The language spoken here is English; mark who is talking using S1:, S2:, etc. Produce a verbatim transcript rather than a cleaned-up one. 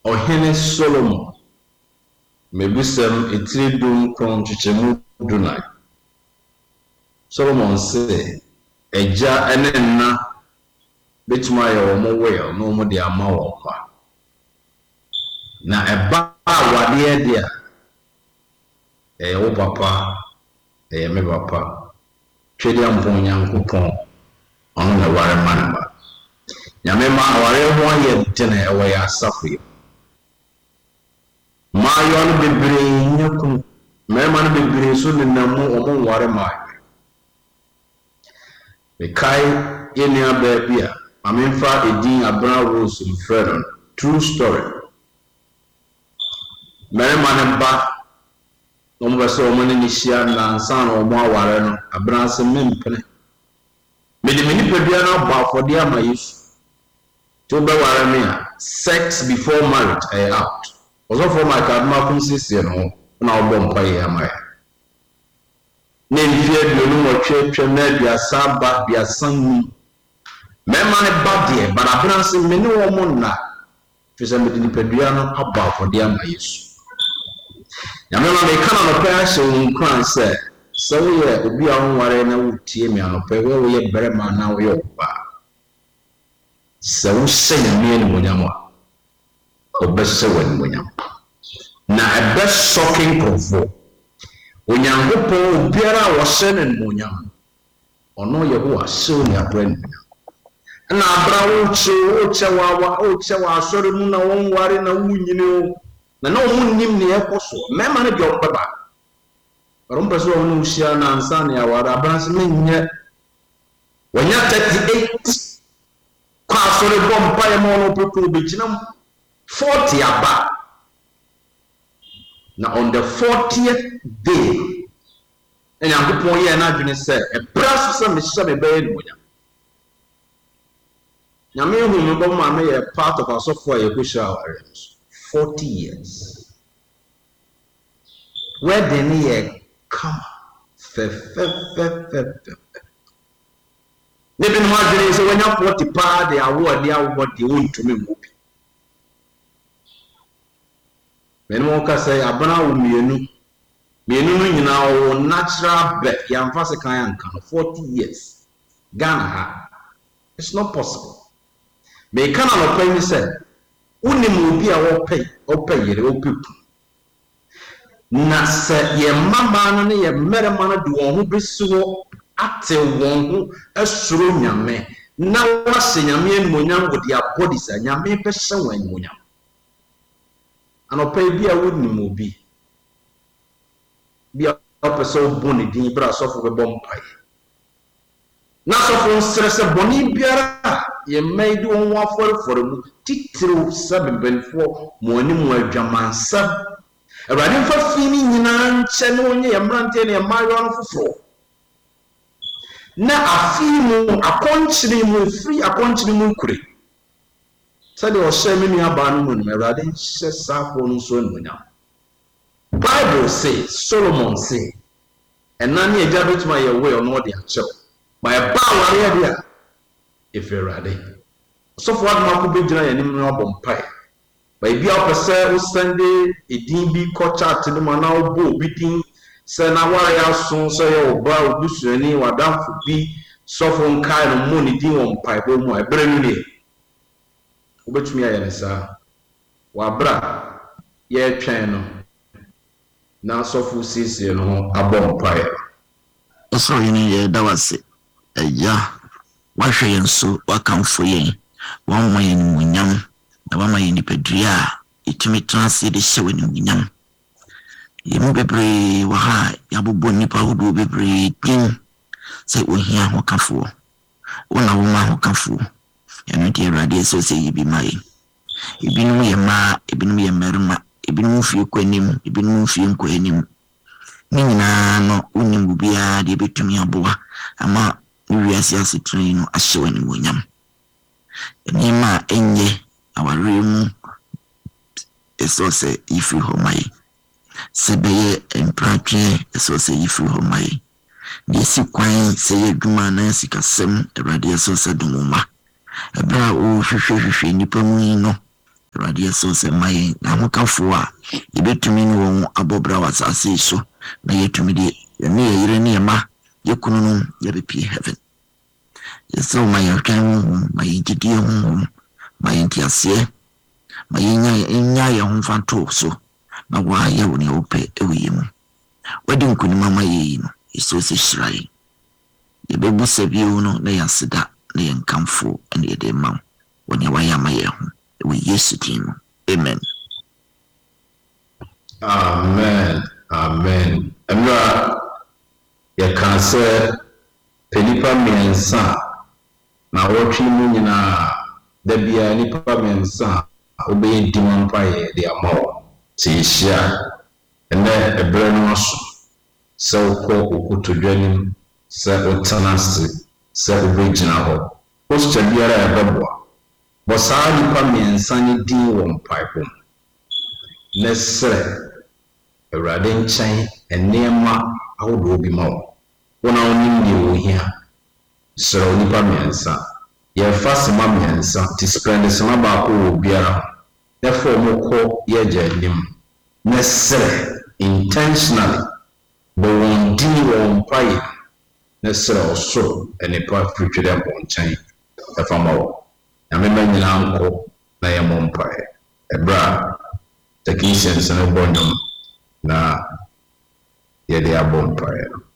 S1: Ohene Solomon mebusam etiri dum kron chichemu dunai. Solomon say eja ene nna betuma ye wo mo well no mo de ama wo kwa. Na eba awade de a eh wo papa eh me papa twede ampon Nyankopon ono na ware manba. Nyame ma aware ho aye tene e wo ya asafo. Ma yon bebre nyaku me man bebre so ne namu omo ware ma. Me kai enia babia amemfa edin Abra Rose Mfredon. True story. Mere man ba no be so mo ni hia na nsan no mo aware no Abra se mempene. Me de meni pedua na ba afode ama Yesu. To be ware me a sex before marriage I out. Also for my kadma kun sisi no na obo mpa ye ama ya. Ne mfie bi no mo twe twe na bia saba bia sanni. Me man ba de but Abra se meni wo mo na fisa me de pedua no aba afode ama Yesu. Nyame ma me kana no pa hye nkran se se wo ye obi a wonware na wutie me anopa we wo ye berema na wo ye oba se wo se nyame ni monyam a obese wani monyam na ebe shocking provo onyankopon obiara wo se ne monyam ono ye ho aso ni abra ni na abra wo che wo che wa wa o che wa asore mu na wonware na wunyine o na no munnim ne ekoso mema ne de opeba rom peso wonu hia na ansa ne awara abanse menye wonya thirty-eight kwa sore bompa ye mo no pepo begina forty aba na on the fortieth day enyankopon ye na adwene se e braso se me hye me baye ne wonya nyame hu me bom ma me ye part of asofo ye ko hia aware forty years. Where the near come fe fe fe fe fe. Maybe no matter so when you forty pa the award the award the own to me movie. When mo ka say abana wo mienu mienu no nyina wo natural birth yamfa se kan anka forty years. Ghana ha. It's not possible. Me kana no pay me say unimu obi a wo pay o pay yere o pipu na se ye mama no ne ye merema no de won ho besiwo ate won ho esuro nyame na wa se nyame enmonyam go dia body sa nyame be hye wan enmonyam anopa bi a unimu obi bi a person boni din bra sofo be bompai na sofo stress boni biara ye made on wa for for mu titru sabbenfo mo ani mo adwamansa awade fa fini nyina nche ne onye ye mrante ne mayo no foforo na afimu akonchiri mu free akonchiri mu kure sade o hye me nua ba no mu awade hye safo no so nmunya Bible say Solomon say enani eja betuma ye we ono de achew my ba ware dia if you're ready. So for what Marco Bidra and him no bompai. By be up a say Sunday, a D B coach to the manao bo beating, send a warrior soon say your brow bush any or down for be so from kind of money deal on pipe or my brain. Which me I sir. Wabra, ye channel. Now so for sees you know a bompai.
S2: So you need that was it. Yeah. Wahwe yenso wakamfo yen wanwa yen munyam na wama yen nipadua itimi transi de hyewe ni munyam yemu bebre wa ha yabobo nipa hodo bebre tin se ohia ho kafo wona wo ma ho kafo eno de awrade so se yibi mai ibinum ye ma ibinum ye merma ibinum fie kwanim ibinum fie nkwanim ni nyina no unim bia de betumi aboa ama we are see train ashew ni wonyam enima enye awaremu eso se ifi homai sebeye empratwe eso se ifi homai desi kwan se yeduma na sikasem awrade eso se dumuma ebra o hwehwehwehwe nipa mu no radio so se mai na mukafo a yebetumi ni won abobra wasase so na yetumi de ne yire ne ma yekunu no yebepi heaven yeso mai kan mai gidi hon mai ntiase mai nya nya ye hon fanto so na wa ye woni ope ewi mu wadi nkuni mama ye no yeso se shirai yebebu sebio no na yasida na yankamfo na yede mam woni wa ya maye ho we yesu din. Amen.
S1: Amen. Amen. Emra ya kan se penipa miensa na wotwe mu nyina da bia nipa miensa obey dimampa ye de amawo se hia ene ebre no so se ko okotodwanim se otanase se obegina ho posture biara ya beboa bosa nipa miensa ni din won pipe nesre Awurade nkyɛn enema ahodo bi ma wo wona onim de wo hia sere nipa miensa ye fasima miensa ti spend sama ba ko wo biara na fo mo ko ye janim nesre intentionally bo won din won pai nesre oso enipa fritwede bonkyɛn e fama wo na me ma nyina anko na ye mo pai ebra technicians na bondom na yede abom prayer.